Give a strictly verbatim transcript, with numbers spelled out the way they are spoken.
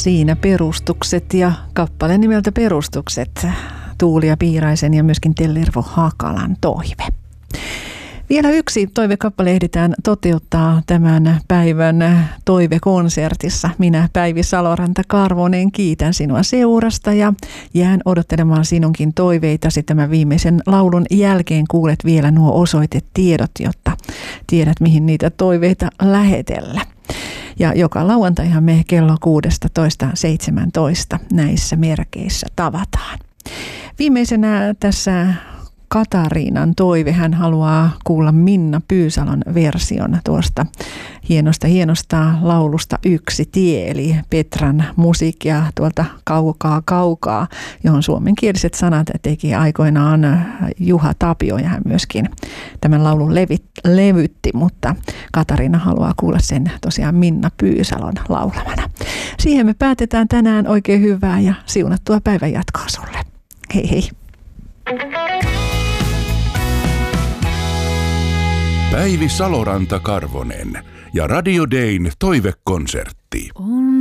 siinä perustukset ja kappale nimeltä Perustukset. Tuulia Piiraisen ja myöskin Tellervo Hakalan toive. Vielä yksi toivekappale ehditään toteuttaa tämän päivän toivekonsertissa. Minä, Päivi Saloranta-Karvonen, kiitän sinua seurasta ja jään odottelemaan sinunkin toiveitasi. Tämän viimeisen laulun jälkeen kuulet vielä nuo osoitetiedot, jotta tiedät, mihin niitä toiveita lähetellä. Ja joka lauantaihan me kello kuusitoista seitsemäntoista näissä merkeissä tavataan. Viimeisenä tässä Katariinan toive. Hän haluaa kuulla Minna Pyysalon version tuosta hienosta, hienosta laulusta Yksi tie, eli Petran musiikkia tuolta Kaukaa kaukaa, johon suomenkieliset sanat teki aikoinaan Juha Tapio, ja hän myöskin tämän laulun levit, levytti, mutta Katariina haluaa kuulla sen tosiaan Minna Pyysalon laulamana. Siihen me päätetään tänään. Oikein hyvää ja siunattua päivän jatkoa sulle. Hei hei! Päivi Saloranta-Karvonen ja Radio Dayn toivekonsertti. On